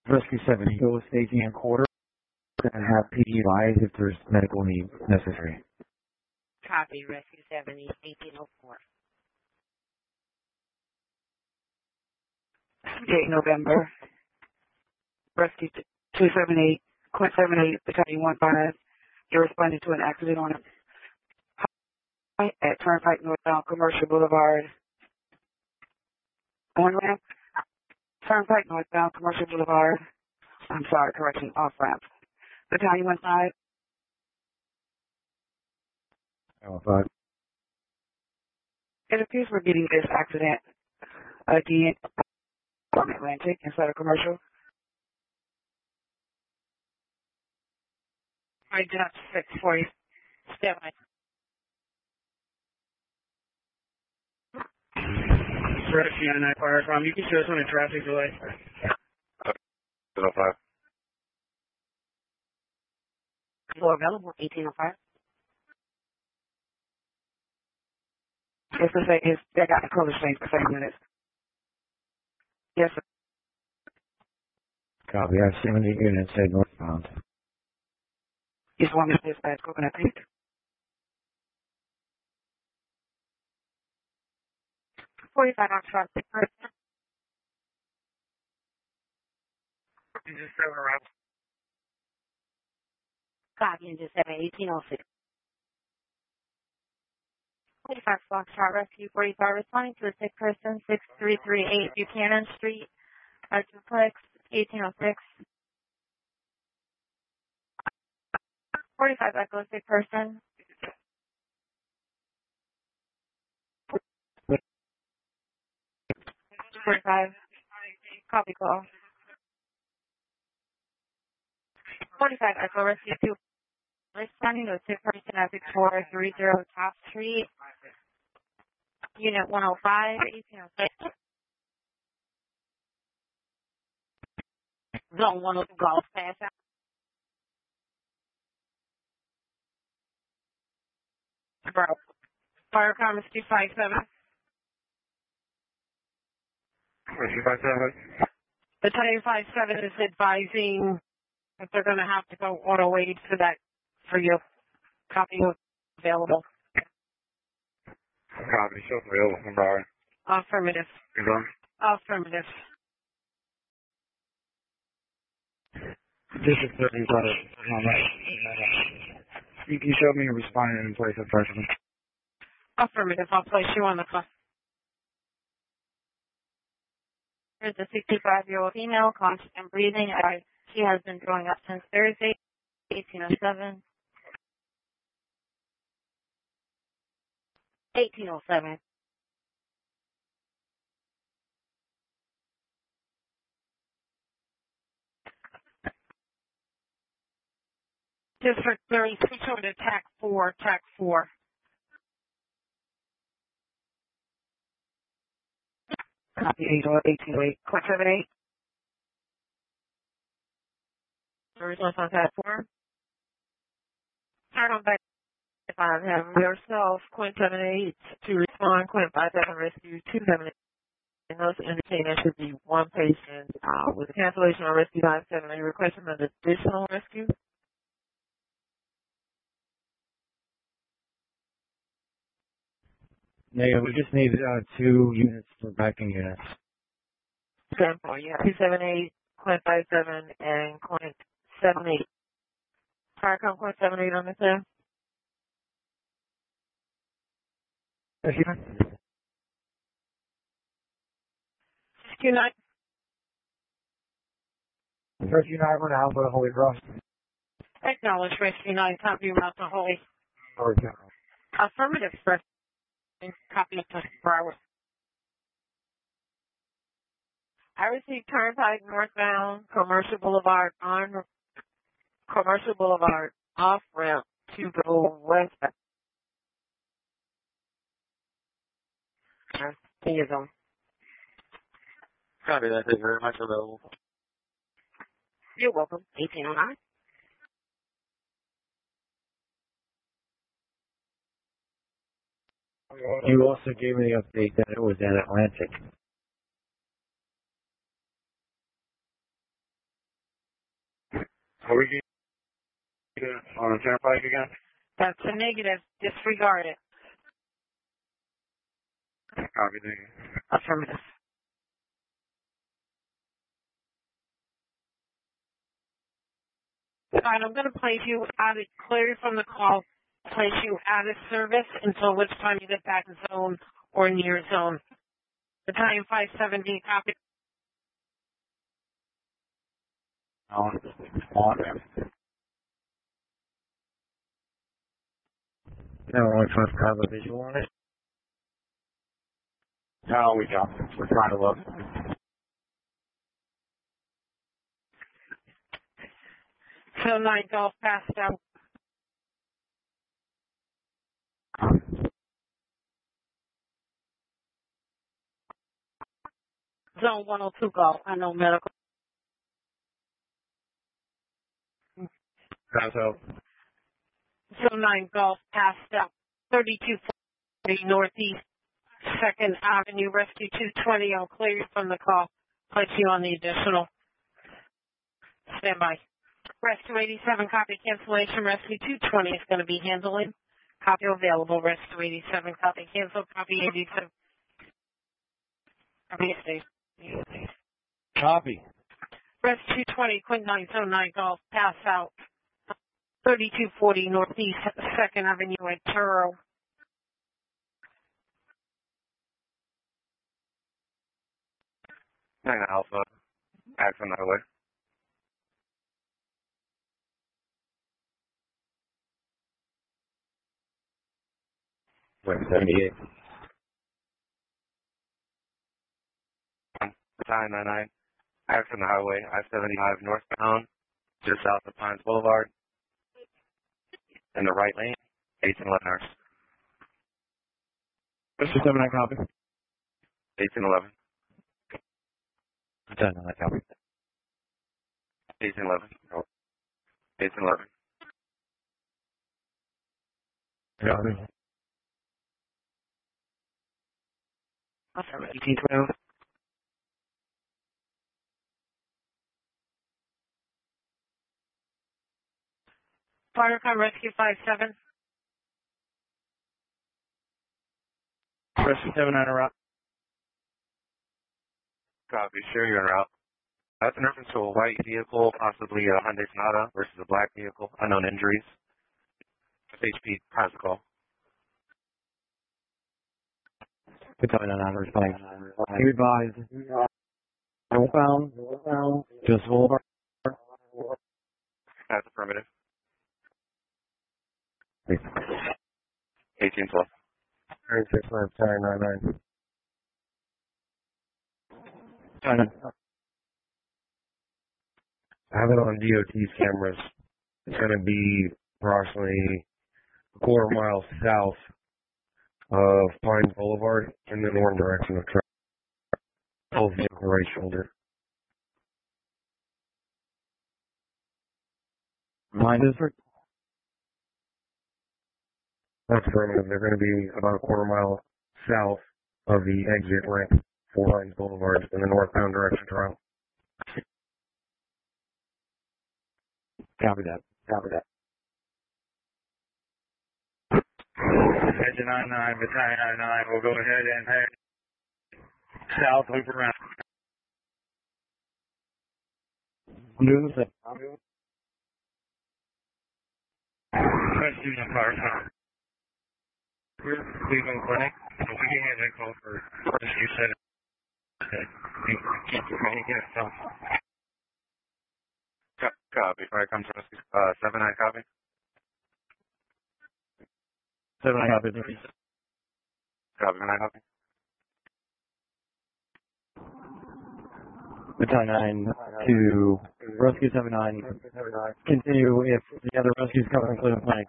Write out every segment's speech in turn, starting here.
Rescue 70, go with staging and quarter and have PG live if there's medical need necessary. Copy, Rescue 70, 1804. 8 November, Rescue 278, Quint 78, Battalion 15. You're responding to an accident on a at Turnpike Northbound Commercial Boulevard. On ramp, Turnpike Northbound Commercial Boulevard. I'm sorry, correction, off ramp. Battalion 15. It appears we're getting this accident again on Atlantic inside of commercial. I got 640. Step by. Rescue 99 fire from. You can show us on a traffic delay. 1805. Floor available, 1805. Yes, I got the color change for 30 minutes. Yes, sir. Copy, I have 70 units head northbound. Just want me to dispatch Coconut Peak. $45 on traffic. Just seven around. Copy, and just 1806. 45 Foxtrot Rescue 45 responding to a sick person, 6338 Buchanan Street, Duplex, 1806. 45 Echo, sick person. $45. Copy call. 45 Echo Rescue 2. Responding to a sick person at Victoria 30 Top Street. Unit 105, 1806. Zone 102 Golf Pass out. Fire Commerce 257. Rescue 57. Battalion 57 is advising that they're going to have to go auto aid for that, for your copy available. Copy, show available from Brian. Affirmative. You done? Affirmative. District 30, got it. You can show me responding in place of person. Affirmative. I'll place you on the clock. There's a 65-year-old female, conscious and breathing. She has been throwing up since Thursday, 1807. 1807. District 30, switch over to TAC 4, TAC 4. Copy 808, Quint 78. Response on TAC 4. Start on back 5, have yourself, Quint 78, to respond, Quint 57, rescue 278. And those indicating there should be one patient with a cancellation on rescue 57. Are you requesting an additional rescue? Yeah, we just need 2 units for backing units. Stand for, yeah. 278, Quint 57, and Quint 78. Firecom Quint 78 on this end. Rescue 9. Rescue 9, we're now for the Holy Cross. Acknowledge Rescue 9, copy about the Holy. Affirmative, Rescue. Copy of 24 hours. I received Turnpike northbound Commercial Boulevard off ramp to go west. In your zone. Copy that. Thank you very much. Available. You're welcome. 1809. You also gave me the update that it was at Atlantic. Are we getting on the turnpike again? That's a negative. Disregard it. Copy, thank you. Affirmative. All right, I'm going to place you out of, clear you from the call, place you out of service until which time you get back in zone or near zone. Battalion 570, copy. On. No, only supposed to have a visual on it. No, we don't. We're trying to look. So 9 Golf passed out. Zone 102 Golf. I know medical. So, Zone 9 Golf passed out. 3240 Northeast 2nd Avenue, Rescue 220. I'll clear you from the call. Place you on the additional. Stand by. Rescue 87, copy cancellation. Rescue 220 is going to be handling. Copy available. Rescue 87, copy cancel. Copy 87. Copy state. copy. Rescue 220, Quint 909 Golf, pass out. 3240 Northeast 2nd Avenue at Turo. Nine Alpha, act on the highway. Wait, 78. Battalion 99, act on the highway, I-75 northbound, just south of Pines Boulevard. In the right lane, 1811 hours. Mr. 79, copy. 1811. 10, copy. 1811. 1811. Copy. Affirmative. 1812. Firecom Rescue 57. Rescue 79 en route. Copy, sure, you're en route. That's in reference to a white vehicle, possibly a Hyundai Sonata versus a black vehicle, unknown injuries. FHP has the call. Battalion 99, responding. Be advised. Northbound. Just Boulevard. That's affirmative. 1812. 36 minutes, 1099. I have it on DOT's cameras. It's going to be approximately a quarter mile south of Pines Boulevard in the north direction of travel. Full vehicle right shoulder. My district? That's affirmative. They're going to be about a quarter mile south of the exit ramp for Pines Boulevard in the northbound direction of travel. Copy that. Engine 99, Battalion 99, we'll go ahead and head south, loop around. I'm doing the same. Rescue in the fire. We're Cleveland Clinic, so we can have that call for rescue center. Okay. Keep your money, get it done. Copy. Fire comes to rescue. 79, copy. 79 copy. Copy, 9 copy. Battalion 9 to Rescue 79. Continue if the other rescues come from Cleveland Clinic.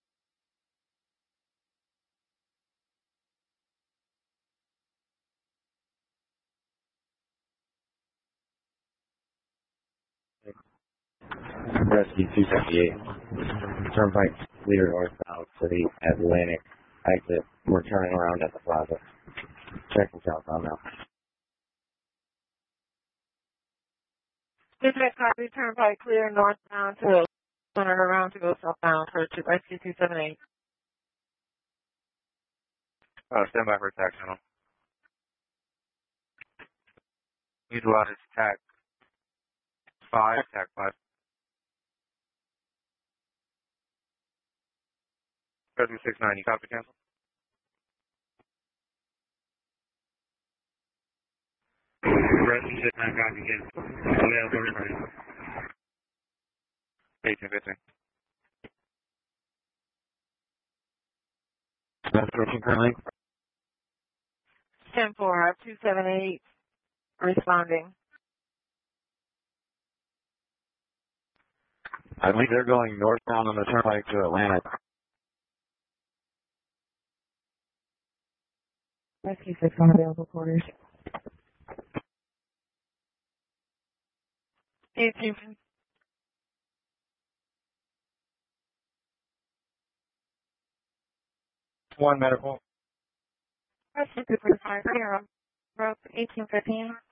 Rescue 278. Turnpike clear northbound for the Atlantic exit. We're turning around at the plaza. Checking southbound now. Dispatch copy, turnpike clear northbound to turn around to go southbound for rescue 278. Stand by for attack channel. Utilize TAC 5, TAC 5. Rescue 69, you copy cancel? Rescue 69, copy cancel. Mail 33. 1815. That's working currently. 10-4, 278 responding. I believe they're going northbound on the turnpike to Atlanta. Rescue 6 on available quarters. 18. One medical. Rescue 245, 1815.